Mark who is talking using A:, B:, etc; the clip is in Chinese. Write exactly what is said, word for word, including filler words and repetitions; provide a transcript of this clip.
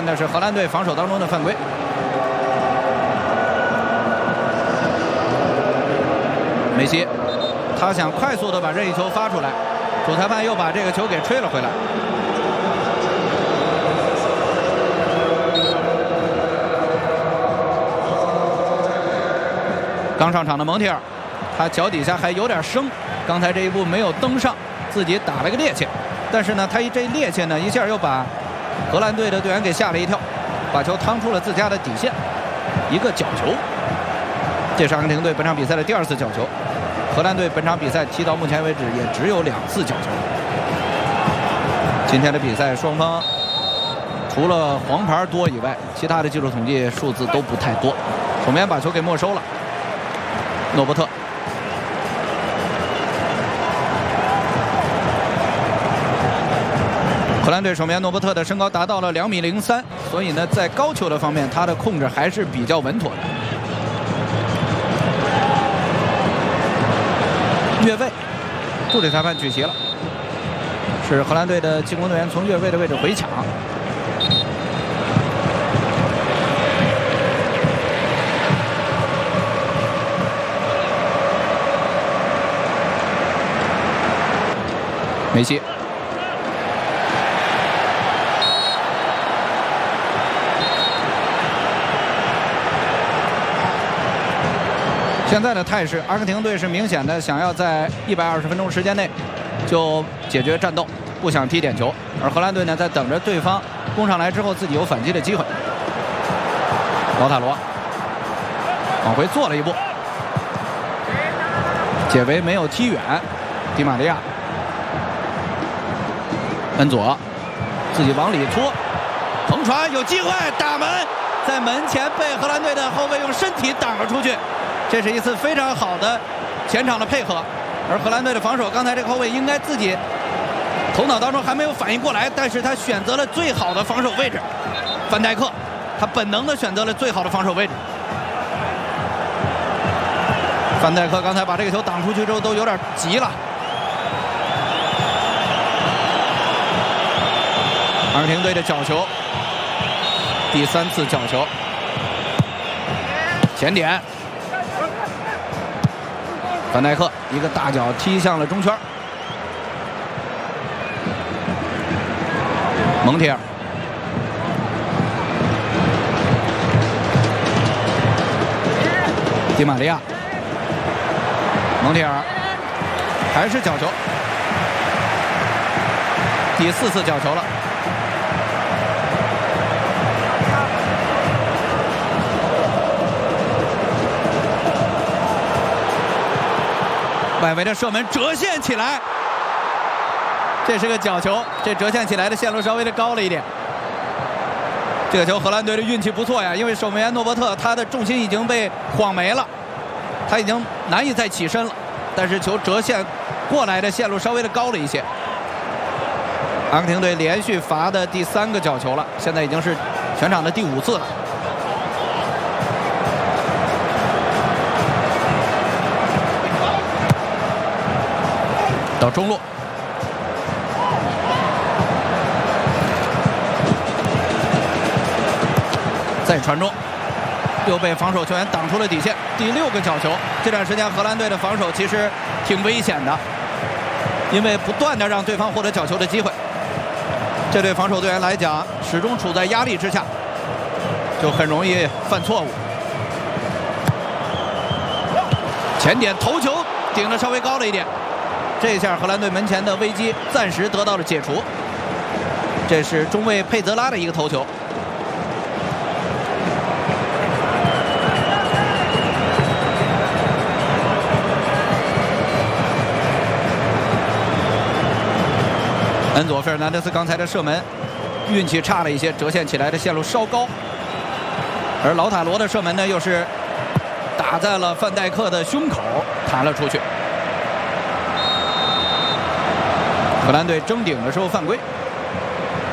A: 的是荷兰队防守当中的犯规。梅西，他想快速的把任意球发出来，主裁判又把这个球给吹了回来。刚上场的蒙蒂尔，他脚底下还有点生，刚才这一步没有登上，自己打了个趔趄，但是呢，他一这趔趄呢，一下又把荷兰队的队员给吓了一跳，把球趟出了自家的底线，一个角球。这是阿根廷队本场比赛的第二次角球，荷兰队本场比赛踢到目前为止也只有两次角球。今天的比赛双方除了黄牌多以外，其他的技术统计数字都不太多。守门员把球给没收了。诺伯特，荷兰队守门员诺伯特的身高达到了两米零三，所以呢，在高球的方面，他的控制还是比较稳妥的。越位，助理裁判举旗了，是荷兰队的进攻队员从越位的位置回抢。梅西，现在的态势，阿根廷队是明显的想要在一百二十分钟时间内就解决战斗，不想踢点球。而荷兰队呢，在等着对方攻上来之后，自己有反击的机会。劳塔罗往回做了一步，解围没有踢远，迪玛利亚。恩佐自己往里戳，横传有机会打门，在门前被荷兰队的后卫用身体挡了出去，这是一次非常好的前场的配合。而荷兰队的防守，刚才这个后卫应该自己头脑当中还没有反应过来，但是他选择了最好的防守位置，范戴克，他本能的选择了最好的防守位置。范戴克刚才把这个球挡出去之后都有点急了。阿根廷队的角球，第三次角球，前点，范戴克一个大脚踢向了中圈，蒙铁尔，迪玛利亚，蒙铁尔，还是角球，第四次角球了。外围的射门折线起来，这是个角球，这折线起来的线路稍微的高了一点。这个球荷兰队的运气不错呀，因为守门员诺伯特他的重心已经被晃没了，他已经难以再起身了，但是球折线过来的线路稍微的高了一些。阿根廷队连续罚的第三个角球了，现在已经是全场的第五次了。到中路，再传中，又被防守球员挡出了底线。第六个角球，这段时间荷兰队的防守其实挺危险的，因为不断的让对方获得角球的机会，这对防守队员来讲始终处在压力之下，就很容易犯错误。前点头球顶得稍微高了一点。这一下荷兰队门前的危机暂时得到了解除。这是中卫佩泽拉的一个头球。恩佐·费尔南德斯刚才的射门运气差了一些，折线起来的线路稍高，而劳塔罗的射门呢又是打在了范戴克的胸口，弹了出去。荷兰队争顶的时候犯规。